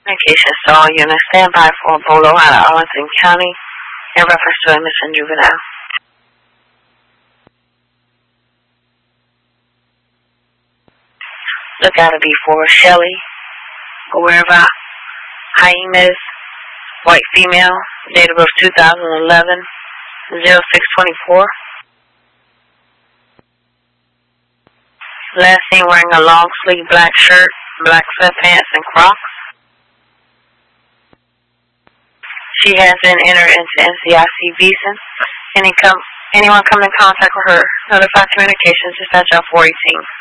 Communication stall unit, stand by for a bolo out of Arlington County in reference to a missing juvenile. Look out to be for Shelly Guerra Jaimes, white female, date of birth 2011, 0624. Last seen wearing a long sleeve black shirt, black sweatpants, and Crocs. She has been entered into NCIC visa. Anyone come in contact with her, notify communications, dispatch out 418.